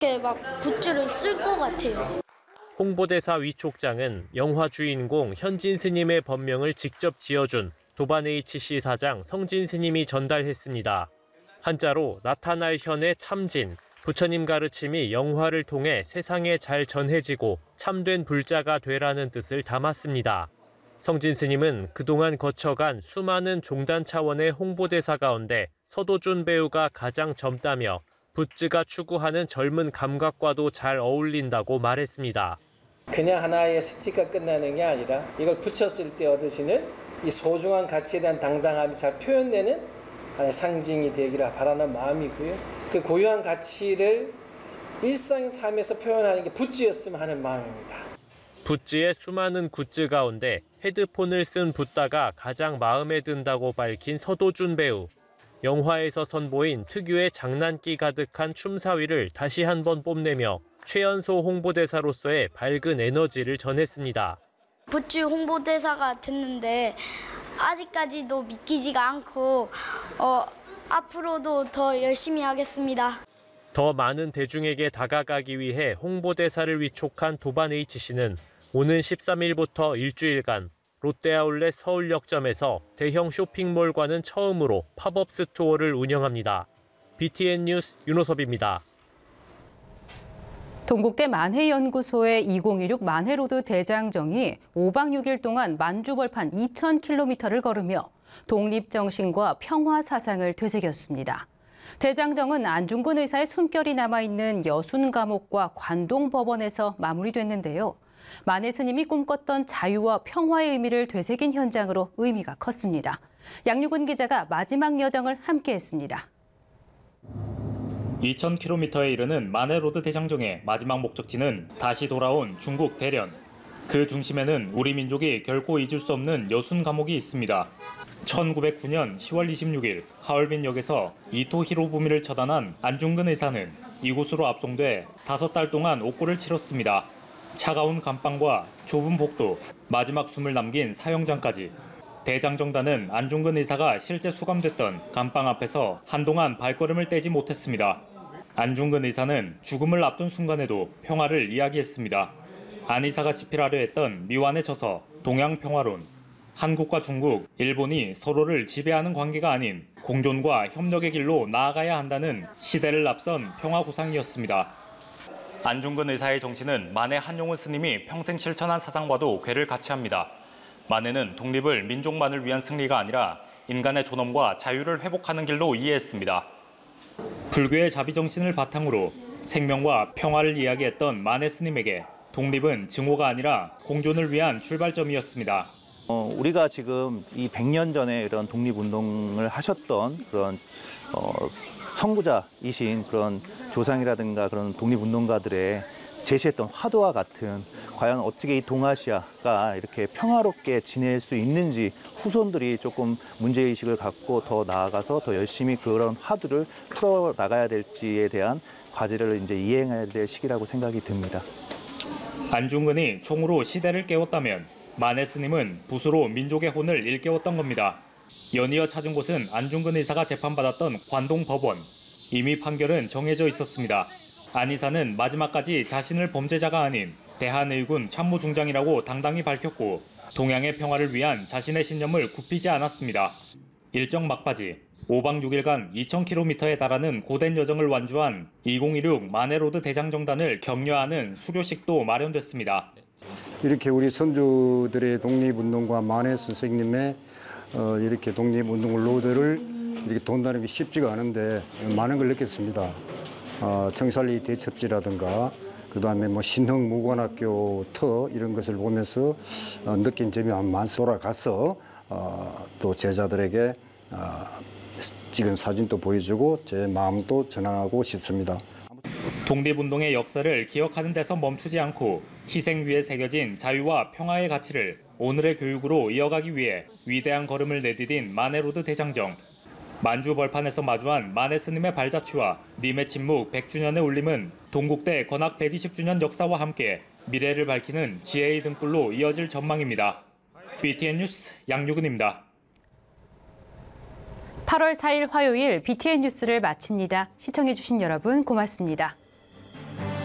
막 굿즈를 쓸 것 같아요. 홍보대사 위촉장은 영화 주인공 현진 스님의 법명을 직접 지어준 도반 HC 사장 성진 스님이 전달했습니다. 한자로 나타날 현의 참진, 부처님 가르침이 영화를 통해 세상에 잘 전해지고 참된 불자가 되라는 뜻을 담았습니다. 성진 스님은 그동안 거쳐간 수많은 종단 차원의 홍보대사 가운데 서도준 배우가 가장 젊다며 굿즈가 추구하는 젊은 감각과도 잘 어울린다고 말했습니다. 그냥 하나의 스티커 끝나는 게 아니라 이걸 붙였을 때 얻으시는 이 소중한 가치에 대한 당당함이 잘 표현되는 하나의 상징이 되기를 바라는 마음이고요. 그 고유한 가치를 일상 삶에서 표현하는 게 굿즈였으면 하는 마음입니다. 굿즈의 수많은 굿즈 가운데 헤드폰을 쓴 붓다가 가장 마음에 든다고 밝힌 서도준 배우. 영화에서 선보인 특유의 장난기 가득한 춤사위를 다시 한번 뽐내며 최연소 홍보대사로서의 밝은 에너지를 전했습니다. 굿즈 홍보대사가 됐는데 아직까지도 믿기지가 않고 앞으로도 더 열심히 하겠습니다. 더 많은 대중에게 다가가기 위해 홍보대사를 위촉한 도반 HC는 오는 13일부터 일주일간 롯데아울렛 서울역점에서 대형 쇼핑몰과는 처음으로 팝업 스토어를 운영합니다. BTN 뉴스 윤호섭입니다. 동국대 만해연구소의 2016 만해로드 대장정이 5박 6일 동안 만주벌판 2,000km를 걸으며 독립정신과 평화사상을 되새겼습니다. 대장정은 안중근 의사의 숨결이 남아있는 여순감옥과 관동법원에서 마무리됐는데요. 만해 스님이 꿈꿨던 자유와 평화의 의미를 되새긴 현장으로 의미가 컸습니다. 양유근 기자가 마지막 여정을 함께했습니다. 2,000km에 이르는 만해로드 대장정의 마지막 목적지는 다시 돌아온 중국 대련. 그 중심에는 우리 민족이 결코 잊을 수 없는 여순 감옥이 있습니다. 1909년 10월 26일 하얼빈역에서 이토 히로부미를 처단한 안중근 의사는 이곳으로 압송돼 5달 동안 옥고를 치렀습니다. 차가운 감방과 좁은 복도, 마지막 숨을 남긴 사형장까지. 대장정단은 안중근 의사가 실제 수감됐던 감방 앞에서 한동안 발걸음을 떼지 못했습니다. 안중근 의사는 죽음을 앞둔 순간에도 평화를 이야기했습니다. 안 의사가 집필하려 했던 미완의 저서 동양평화론. 한국과 중국, 일본이 서로를 지배하는 관계가 아닌 공존과 협력의 길로 나아가야 한다는 시대를 앞선 평화 구상이었습니다. 안중근 의사의 정신은 만해 한용운 스님이 평생 실천한 사상과도 궤를 같이 합니다. 만해는 독립을 민족만을 위한 승리가 아니라 인간의 존엄과 자유를 회복하는 길로 이해했습니다. 불교의 자비정신을 바탕으로 생명과 평화를 이야기했던 만해 스님에게 독립은 증오가 아니라 공존을 위한 출발점이었습니다. 우리가 지금 이 100년 전에 이런 독립운동을 하셨던 그런 선구자이신 그런 조상이라든가 그런 독립운동가들의 제시했던 화두와 같은 과연 어떻게 이 동아시아가 이렇게 평화롭게 지낼 수 있는지 후손들이 조금 문제의식을 갖고 더 나아가서 더 열심히 그런 화두를 풀어나가야 될지에 대한 과제를 이제 이행해야 될 시기라고 생각이 듭니다. 안중근이 총으로 시대를 깨웠다면 만해 스님은 붓으로 민족의 혼을 일깨웠던 겁니다. 연이어 찾은 곳은 안중근 의사가 재판받았던 관동법원. 이미 판결은 정해져 있었습니다. 안 의사는 마지막까지 자신을 범죄자가 아닌 대한의군 참모중장이라고 당당히 밝혔고 동양의 평화를 위한 자신의 신념을 굽히지 않았습니다. 일정 막바지 5박 6일간 2,000km에 달하는 고된 여정을 완주한 2016 만해로드 대장정단을 격려하는 수료식도 마련됐습니다. 이렇게 우리 선조들의 독립운동과 만해 선생님의 이렇게 독립운동 로드를 이렇게 돈다는 게 쉽지가 않은데 많은 걸 느꼈습니다. 청살리 대첩지라든가 그다음에 뭐 신흥무관학교 터 이런 것을 보면서 느낀 점이 많이 돌아가서 또 제자들에게 찍은 사진도 보여주고 제 마음도 전하고 싶습니다. 독립운동의 역사를 기억하는 데서 멈추지 않고 희생 위에 새겨진 자유와 평화의 가치를 오늘의 교육으로 이어가기 위해 위대한 걸음을 내디딘 만해로드 대장정. 만주 벌판에서 마주한 만해 스님의 발자취와 님의 침묵 100주년의 울림은 동국대 건학 120주년 역사와 함께 미래를 밝히는 지혜의 등불로 이어질 전망입니다. BTN 뉴스 양유근입니다. 8월 4일 화요일 BTN 뉴스를 마칩니다. 시청해주신 여러분 고맙습니다.